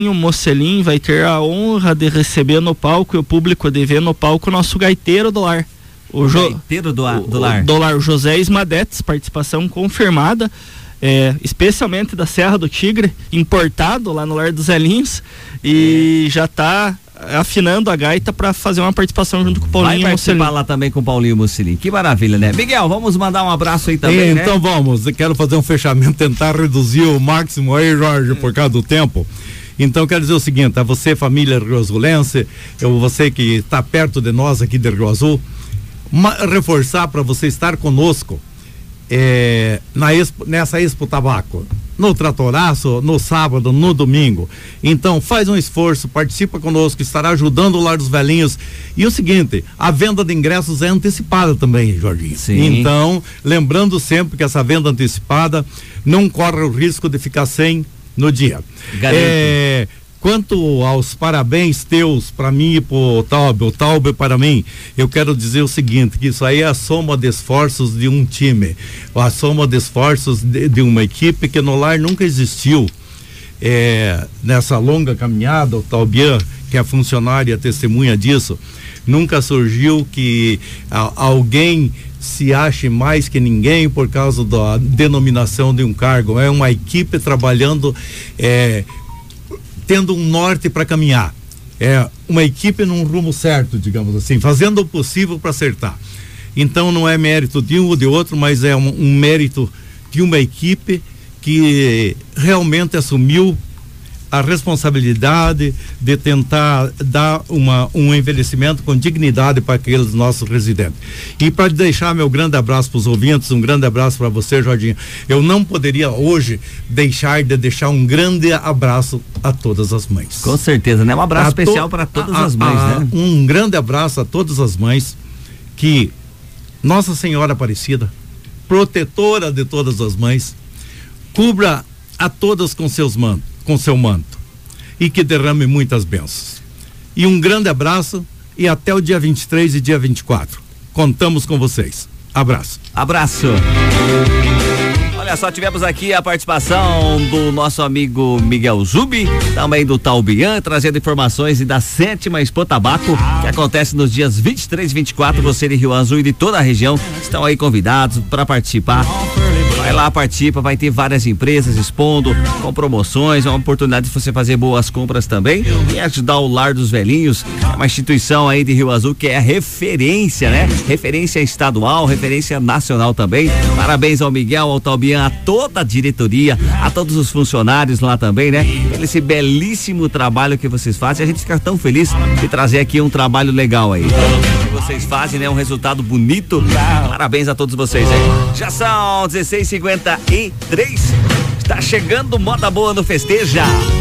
O Mocelin vai ter a honra de receber no palco e o público de ver no palco o nosso gaiteiro do lar. Gaiteiro do lar. Do lar, o José Ismadetes, participação confirmada, especialmente da Serra do Tigre, importado lá no Lar dos Zelinhos, e já está afinando a gaita para fazer uma participação junto com o Paulinho Mocelin. Vai participar lá também com o Paulinho Mocelin. Que maravilha, né? Miguel, vamos mandar um abraço aí também, né? Então vamos, eu quero fazer um fechamento, tentar reduzir o máximo aí, Jorge, por causa do tempo. Então quero dizer o seguinte, a você, família Rio Azulense, você que está perto de nós aqui de Rio Azul, reforçar para você estar conosco nessa Expo Tabaco, no Tratoraço, no sábado, no domingo. Então faz um esforço, participa conosco, estará ajudando o Lar dos Velhinhos. E o seguinte, a venda de ingressos é antecipada também, Jorginho. Sim. Então, lembrando sempre que essa venda antecipada não corre o risco de ficar sem no dia. Quanto aos parabéns teus para mim e pro Taube, o Taube para mim, eu quero dizer o seguinte, que isso aí é a soma de esforços de um time, a soma de esforços de uma equipe que no lar nunca existiu. Nessa longa caminhada, o Taubian, que é funcionária, testemunha disso, nunca surgiu que alguém se ache mais que ninguém por causa da denominação de um cargo. É uma equipe trabalhando, tendo um norte para caminhar. É uma equipe num rumo certo, digamos assim, fazendo o possível para acertar. Então não é mérito de um ou de outro, mas é um mérito de uma equipe que realmente assumiu a responsabilidade de tentar dar um envelhecimento com dignidade para aqueles nossos residentes. E para deixar meu grande abraço para os ouvintes, um grande abraço para você, Jorginho. Eu não poderia hoje deixar um grande abraço a todas as mães. Com certeza, né? Um abraço especial para todas as mães, né? Um grande abraço a todas as mães, que Nossa Senhora Aparecida, protetora de todas as mães, cubra a todas com seu manto, e que derrame muitas bênçãos. E um grande abraço, e até o dia 23 e dia 24. Contamos com vocês. Abraço. Olha só, tivemos aqui a participação do nosso amigo Miguel Zubi, também do Taubian, trazendo informações da 7ª Expo Tabaco, que acontece nos dias 23 e 24. Você de Rio Azul e de toda a região estão aí convidados para participar. Vai lá, participa, vai ter várias empresas expondo, com promoções, é uma oportunidade de você fazer boas compras também e ajudar o Lar dos Velhinhos, é uma instituição aí de Rio Azul que é referência, né? Referência estadual, referência nacional também. Parabéns ao Miguel, ao Taubian, a toda a diretoria, a todos os funcionários lá também, né? Pelo esse belíssimo trabalho que vocês fazem, a gente fica tão feliz de trazer aqui um trabalho legal aí. O que vocês fazem, né? Um resultado bonito. Parabéns a todos vocês aí. Já são 16h53. Está chegando Moda Boa no Festeja.